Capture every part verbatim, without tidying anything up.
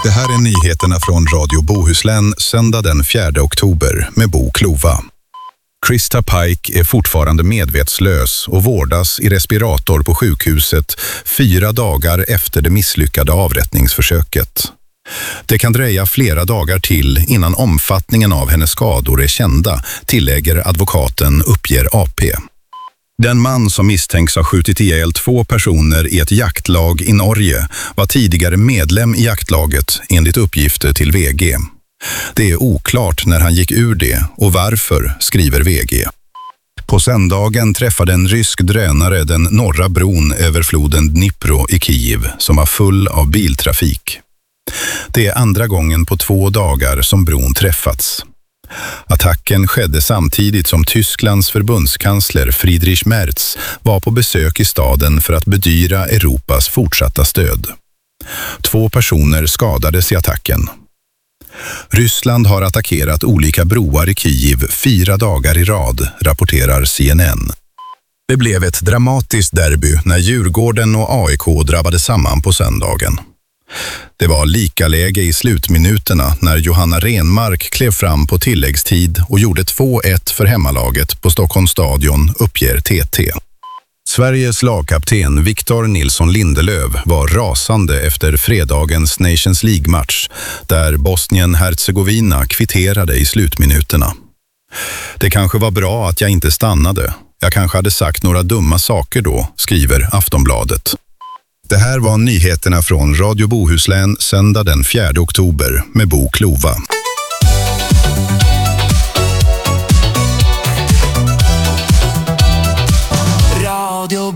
Det här är nyheterna från Radio Bohuslän söndag den fjärde oktober med Bo Klova. Krista Pike är fortfarande medvetslös och vårdas i respirator på sjukhuset fyra dagar efter det misslyckade avrättningsförsöket. Det kan dröja flera dagar till innan omfattningen av hennes skador är kända, tillägger advokaten, uppger A P. Den man som misstänks ha skjutit ihjäl två personer i ett jaktlag i Norge var tidigare medlem i jaktlaget enligt uppgifter till V G. Det är oklart när han gick ur det och varför, skriver V G. På söndagen träffade en rysk drönare den norra bron över floden Dnipro i Kiev som var full av biltrafik. Det är andra gången på två dagar som bron träffats. Attacken skedde samtidigt som Tysklands förbundskansler Friedrich Merz var på besök i staden för att bedyra Europas fortsatta stöd. Två personer skadades i attacken. Ryssland har attackerat olika broar i Kiev fyra dagar i rad, rapporterar C N N. Det blev ett dramatiskt derby när Djurgården och A I K drabbade samman på söndagen. Det var lika läge i slutminuterna när Johanna Renmark klev fram på tilläggstid och gjorde två ett för hemmalaget på Stockholms stadion, uppger T T. Sveriges lagkapten Victor Nilsson Lindelöf var rasande efter fredagens Nations League-match där Bosnien-Herzegovina kvitterade i slutminuterna. Det kanske var bra att jag inte stannade. Jag kanske hade sagt några dumma saker då, skriver Aftonbladet. Det här var nyheterna från Radio Bohuslän söndag den fjärde oktober med Bo Klova. Radio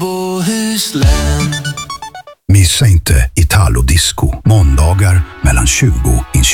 Bohuslän. Missa inte Italo Disco måndagar mellan tjugo och tjugo.